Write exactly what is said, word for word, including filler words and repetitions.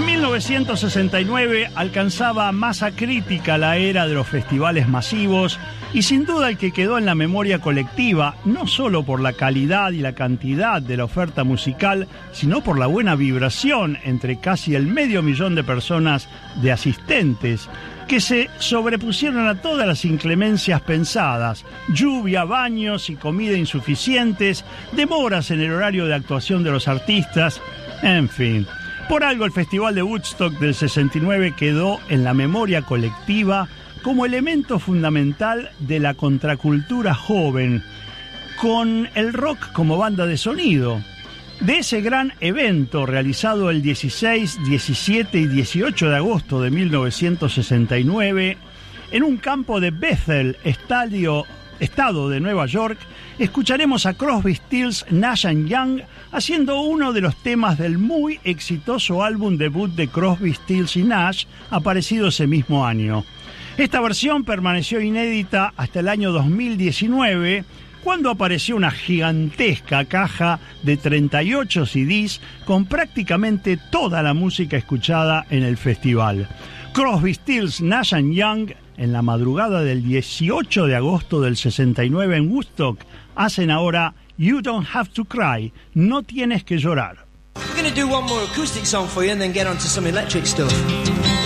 En mil novecientos sesenta y nueve alcanzaba masa crítica la era de los festivales masivos y sin duda el que quedó en la memoria colectiva, no solo por la calidad y la cantidad de la oferta musical, sino por la buena vibración entre casi el medio millón de personas de asistentes, que se sobrepusieron a todas las inclemencias pensadas: lluvia, baños y comida insuficientes, demoras en el horario de actuación de los artistas, en fin. Por algo el Festival de Woodstock del sesenta y nueve quedó en la memoria colectiva como elemento fundamental de la contracultura joven, con el rock como banda de sonido. De ese gran evento realizado el dieciséis, diecisiete y dieciocho de agosto de mil novecientos sesenta y nueve, en un campo de Bethel, estadio, estado de Nueva York, escucharemos a Crosby, Stills, Nash and Young haciendo uno de los temas del muy exitoso álbum debut de Crosby, Stills y Nash, aparecido ese mismo año. Esta versión permaneció inédita hasta el año dos mil diecinueve, cuando apareció una gigantesca caja de treinta y ocho C Ds con prácticamente toda la música escuchada en el festival. Crosby, Stills, Nash and Young, en la madrugada del dieciocho de agosto del sesenta y nueve en Woodstock, hacen ahora You Don't Have to Cry, No Tienes que Llorar. We're going to do one more acoustic song for you and then get on to some electric stuff.